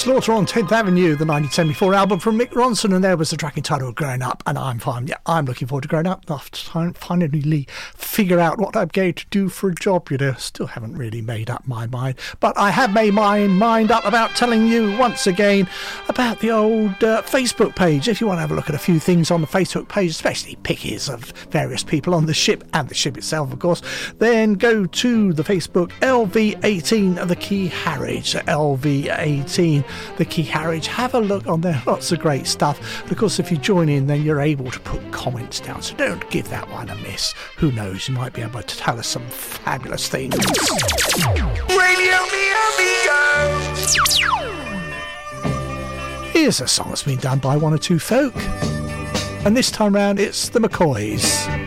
Slaughter on 10th Avenue, the 1974 album from Mick Ronson, and there was the track entitled Growing Up, and I'm fine. Yeah, I'm looking forward to growing up after finally figure out what I'm going to do for a job, you know. Still haven't really made up my mind, but I have made my mind up about telling you once again about the old Facebook page. If you want to have a look at a few things on the Facebook page, especially pictures of various people on the ship and the ship itself, of course, then go to the Facebook LV18 The Key Harwich. LV18 The Key Harwich. Have a look on there. Lots of great stuff. Of course, if you join in, then you're able to put comments down. So don't give that one a miss. Who knows? You might be able to tell us some fabulous things. Radio me amigo. Here's a song that's been done by one or two folk. And this time round, it's the McCoys.